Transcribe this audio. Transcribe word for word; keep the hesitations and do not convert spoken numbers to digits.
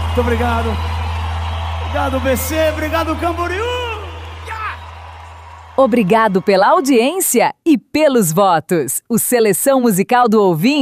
Muito obrigado. Obrigado, B C. Obrigado, Camboriú. Obrigado pela audiência e pelos votos. O Seleção Musical do Ouvinte